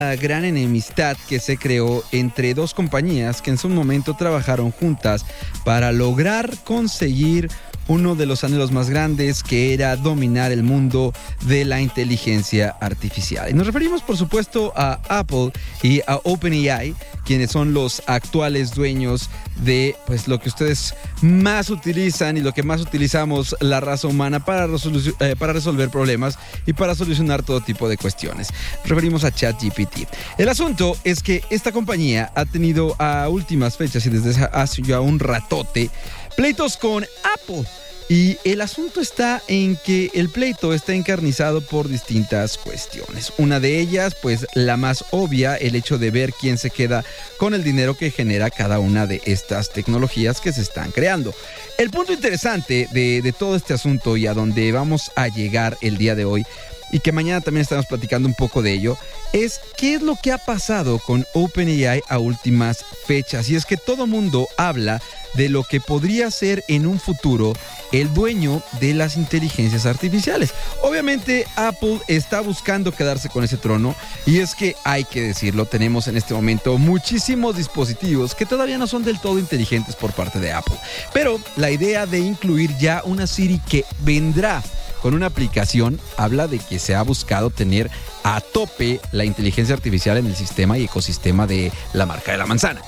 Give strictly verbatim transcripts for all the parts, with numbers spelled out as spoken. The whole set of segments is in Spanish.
La gran enemistad que se creó entre dos compañías que en su momento trabajaron juntas para lograr conseguir uno de los anhelos más grandes, que era dominar el mundo de la inteligencia artificial. Y nos referimos, por supuesto, a Apple y a OpenAI, quienes son los actuales dueños de pues lo que ustedes más utilizan y lo que más utilizamos la raza humana para, resolu- eh, para resolver problemas y para solucionar todo tipo de cuestiones. Nos referimos a ChatGPT. El asunto es que esta compañía ha tenido a últimas fechas y desde hace ya un ratote pleitos con Apple. Y el asunto está en que el pleito está encarnizado por distintas cuestiones. Una de ellas, pues la más obvia, el hecho de ver quién se queda con el dinero que genera cada una de estas tecnologías que se están creando. El punto interesante de, de todo este asunto y a donde vamos a llegar el día de hoy, y que mañana también estamos platicando un poco de ello, es qué es lo que ha pasado con OpenAI a últimas fechas. Y es que todo mundo habla de lo que podría ser en un futuro el dueño de las inteligencias artificiales. Obviamente Apple está buscando quedarse con ese trono, y es que hay que decirlo, tenemos en este momento muchísimos dispositivos que todavía no son del todo inteligentes por parte de Apple. Pero la idea de incluir ya una Siri que vendrá con una aplicación habla de que se ha buscado tener a tope la inteligencia artificial en el sistema y ecosistema de la marca de la manzana.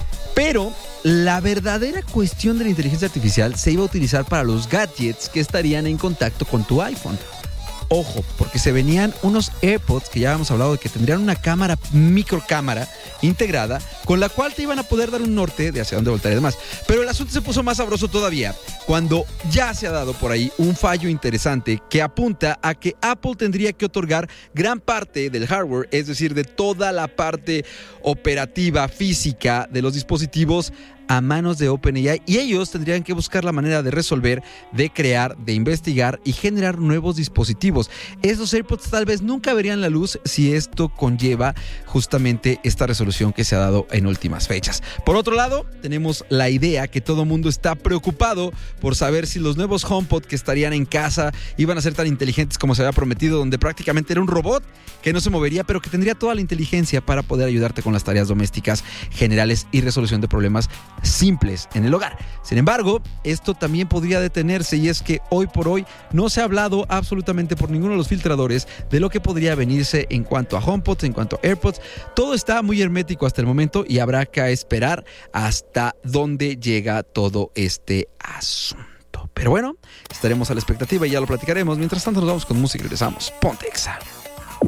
Pero la verdadera cuestión de la inteligencia artificial se iba a utilizar para los gadgets que estarían en contacto con tu iPhone. Ojo, porque se venían unos AirPods que ya habíamos hablado de que tendrían una cámara, microcámara integrada, con la cual te iban a poder dar un norte de hacia dónde voltar y demás. Pero el asunto se puso más sabroso todavía cuando ya se ha dado por ahí un fallo interesante que apunta a que Apple tendría que otorgar gran parte del hardware, es decir, de toda la parte operativa, física de los dispositivos, a manos de OpenAI, y ellos tendrían que buscar la manera de resolver, de crear, de investigar y generar nuevos dispositivos. Esos AirPods tal vez nunca verían la luz si esto conlleva justamente esta resolución que se ha dado en últimas fechas. Por otro lado, tenemos la idea que todo mundo está preocupado por saber si los nuevos HomePod que estarían en casa iban a ser tan inteligentes como se había prometido, donde prácticamente era un robot que no se movería, pero que tendría toda la inteligencia para poder ayudarte con las tareas domésticas generales y resolución de problemas simples en el hogar. Sin embargo, esto también podría detenerse, y es que hoy por hoy no se ha hablado absolutamente por ninguno de los filtradores de lo que podría venirse en cuanto a HomePods, en cuanto a AirPods. Todo está muy hermético hasta el momento y habrá que esperar hasta dónde llega todo este asunto. Pero bueno, estaremos a la expectativa y ya lo platicaremos. Mientras tanto, nos vamos con música y regresamos. Ponte Exa.